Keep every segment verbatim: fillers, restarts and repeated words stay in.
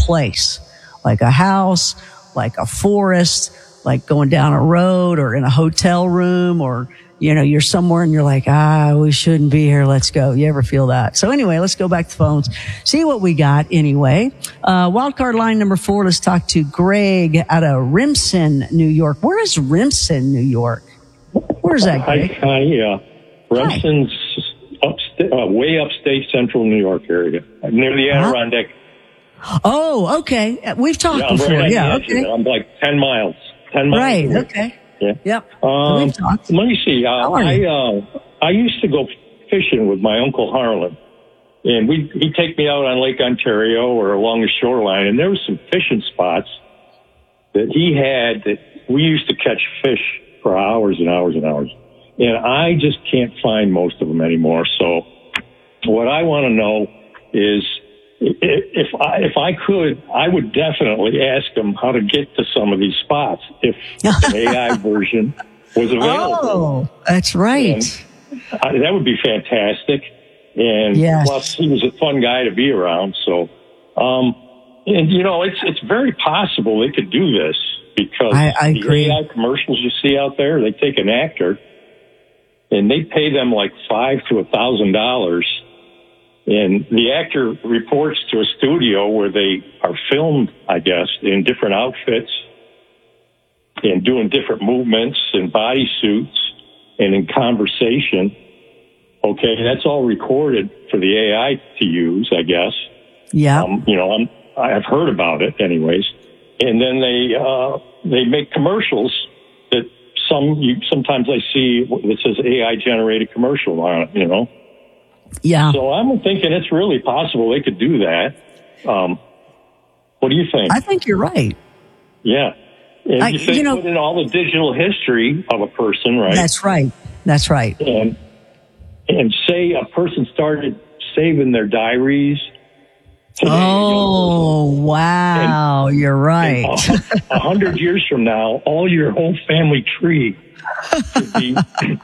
place, like a house, like a forest, like going down a road or in a hotel room, or, you know, you're somewhere and you're like, ah, we shouldn't be here. Let's go. You ever feel that? So anyway, let's go back to phones, see what we got anyway. Uh, wildcard line number four. Let's talk to Greg out of Remsen, New York. Where is Remsen, New York? Where's that, Greg? Hi, hi, uh, Remsen's upsta- uh, way upstate central New York area, near the Adirondack. Huh? Oh, okay. We've talked yeah, before. Right yeah, okay. I'm like ten miles. ten miles. Right, away. okay. Yeah. Yep. Um, We've talked. Let me see. Uh, I uh, I used to go fishing with my Uncle Harlan, and we he'd take me out on Lake Ontario or along the shoreline, and there was some fishing spots that he had that we used to catch fish for hours and hours and hours. And I just can't find most of them anymore. So what I want to know is if I, if I could, I would definitely ask him how to get to some of these spots if an A I version was available. Oh, that's right. I, that would be fantastic. And yes. Plus, he was a fun guy to be around. So, um, and you know, it's it's very possible they could do this because I, I the agree. A I commercials you see out there, they take an actor and they pay them like five to a thousand dollars. And the actor reports to a studio where they are filmed, I guess, in different outfits and doing different movements and body suits and in conversation. Okay, that's all recorded for the A I to use, I guess. Yeah. Um, you know, I'm, I've heard about it anyways. And then they uh, they make commercials that some you, sometimes I see that says A I generated commercial on it, you know. Yeah. So I'm thinking it's really possible they could do that. Um, what do you think? I think you're right. Yeah. And I, you, think you know, put in all the digital history of a person, right? That's right. That's right. And and say a person started saving their diaries. Today, oh, you know, wow. And, you're right. A hundred years from now, all your whole family tree could be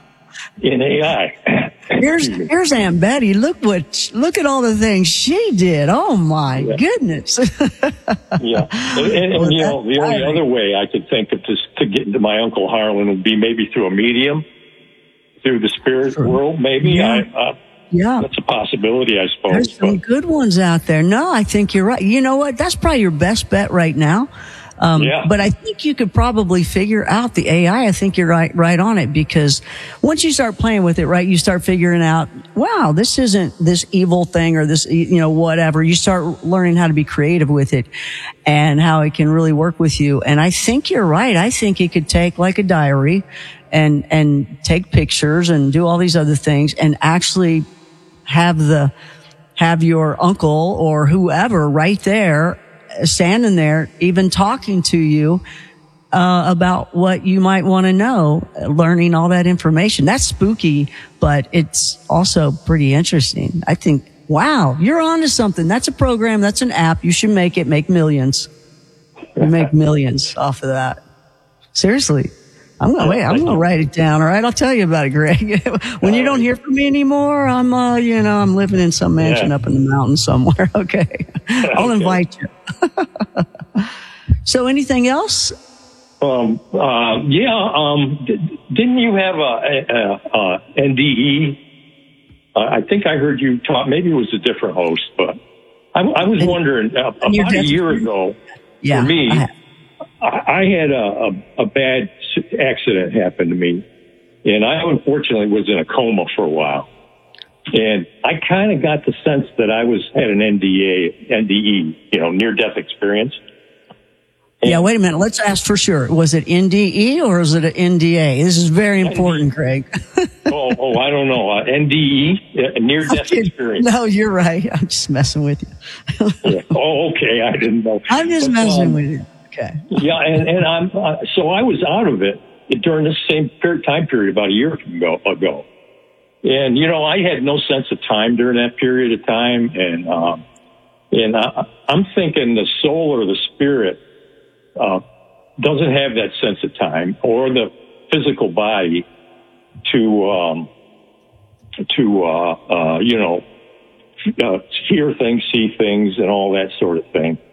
in A I. Here's here's Aunt Betty. Look what look at all the things she did. Oh my yeah. goodness. yeah, and, and, and you know the only other way I could think of to to get into my Uncle Harlan would be maybe through a medium, through the spirit sure. world. Maybe yeah. I. Uh, yeah, that's a possibility, I suppose. There's some but. good ones out there. No, I think you're right. You know what? That's probably your best bet right now. Um, yeah. But I think you could probably figure out the A I. I think you're right, right on it, because once you start playing with it, right, you start figuring out, wow, this isn't this evil thing or this, you know, whatever. You start learning how to be creative with it and how it can really work with you. And I think you're right. I think it could take like a diary and, and take pictures and do all these other things and actually have the, have your uncle or whoever right there standing there, even talking to you uh, about what you might want to know, learning all that information. That's spooky, but it's also pretty interesting. I think, wow, you're onto something. That's a program. That's an app. You should make it. Make millions. You make millions off of that. Seriously. I'm gonna wait. I'm gonna write it down. All right, I'll tell you about it, Greg. When you don't hear from me anymore, I'm, uh, you know, I'm living in some mansion yeah. up in the mountains somewhere. Okay, I'll invite you. So, anything else? Um. Uh. Yeah. Um. D- didn't you have a, a, a N D E? Uh, I think I heard you talk. Maybe it was a different host, but I, I was and, wondering uh, about a year ago. Yeah, for me, I, I had a, a, a bad accident happen to me, and I unfortunately was in a coma for a while. And I kind of got the sense that I was had an N D A, N D E, you know, near death experience. And yeah, wait a minute. Let's ask for sure. Was it N D E or was it an N D A? This is very important, Greg. oh, oh, I don't know. Uh, N D E, uh, near death okay. experience. No, you're right. I'm just messing with you. yeah. Oh, okay. I didn't know. I'm just but, messing um, with you. Okay. yeah, and, and I'm uh, so I was out of it during this same period, time period about a year ago, ago. And, you know, I had no sense of time during that period of time. And, um, and I, I'm thinking the soul or the spirit, uh, doesn't have that sense of time or the physical body to, um, to, uh, uh, you know, uh, hear things, see things and all that sort of thing.